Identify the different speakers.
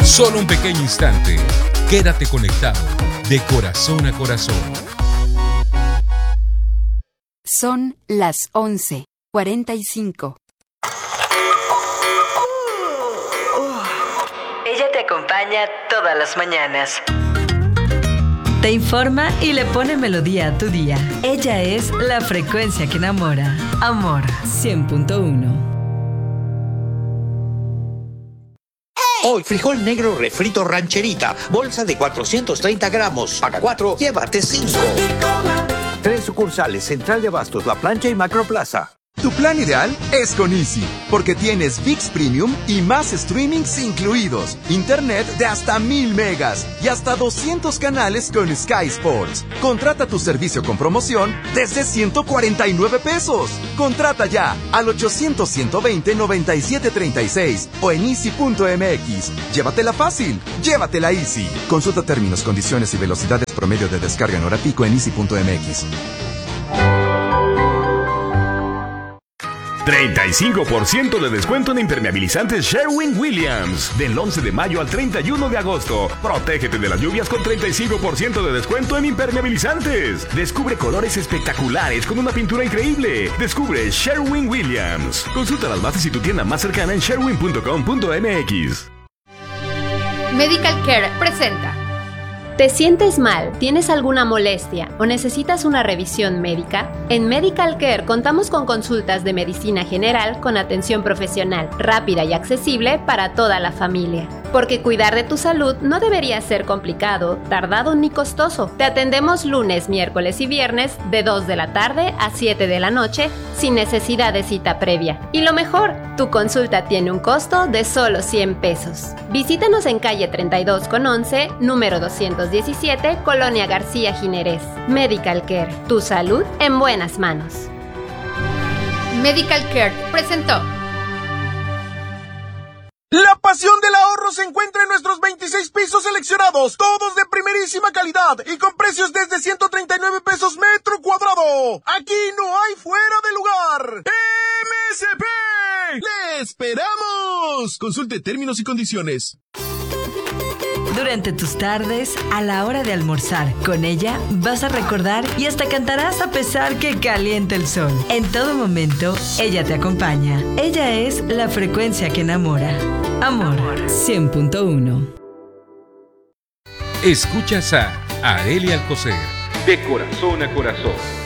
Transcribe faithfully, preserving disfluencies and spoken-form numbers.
Speaker 1: Solo un pequeño instante. Quédate conectado de corazón a corazón.
Speaker 2: Son las once cuarenta y cinco.
Speaker 3: Ella te acompaña todas las mañanas.
Speaker 4: Te informa y le pone melodía a tu día. Ella es la frecuencia que enamora. Amor cien punto uno.
Speaker 5: Hoy, frijol negro refrito rancherita, bolsa de cuatrocientos treinta gramos. Paga cuatro, llévate cinco. Tres sucursales, Central de Abastos, La Plancha y Macroplaza.
Speaker 6: Tu plan ideal es con Easy, porque tienes ViX Premium y más streamings incluidos, internet de hasta mil megas y hasta doscientos canales con Sky Sports. Contrata tu servicio con promoción desde ciento cuarenta y nueve pesos. Contrata ya al ochocientos, ciento veinte, noventa y siete treinta y seis o en easy punto m x. Llévatela fácil, llévatela Easy. Consulta términos, condiciones y velocidades promedio de descarga en hora pico en easy punto m x.
Speaker 7: treinta y cinco por ciento de descuento en impermeabilizantes Sherwin-Williams. Del once de mayo al treinta y uno de agosto. Protégete de las lluvias con treinta y cinco por ciento de descuento en impermeabilizantes. Descubre colores espectaculares con una pintura increíble. Descubre Sherwin-Williams. Consulta las bases y tu tienda más cercana en sherwin punto com punto m x.
Speaker 8: Medical Care presenta.
Speaker 9: ¿Te sientes mal? ¿Tienes alguna molestia? ¿O necesitas una revisión médica? En Medical Care contamos con consultas de medicina general con atención profesional, rápida y accesible para toda la familia. Porque cuidar de tu salud no debería ser complicado, tardado ni costoso. Te atendemos lunes, miércoles y viernes de dos de la tarde a siete de la noche sin necesidad de cita previa. Y lo mejor, tu consulta tiene un costo de solo cien pesos. Visítanos en calle treinta y dos con once, número doscientos diecisiete, Colonia García Ginerés. Medical Care, tu salud en buenas manos.
Speaker 8: Medical Care presentó.
Speaker 10: La pasión del ahorro se encuentra en nuestros veintiséis pisos seleccionados, todos de primerísima calidad y con precios desde ciento treinta y nueve pesos metro cuadrado. Aquí no hay fuera de lugar. M S P. ¡Le esperamos! Consulte términos y condiciones.
Speaker 4: Durante tus tardes, a la hora de almorzar, con ella vas a recordar y hasta cantarás a pesar que caliente el sol. En todo momento, ella te acompaña. Ella es la frecuencia que enamora. Amor cien punto uno.
Speaker 1: Escuchas a Arelia Alcocer, de corazón a corazón.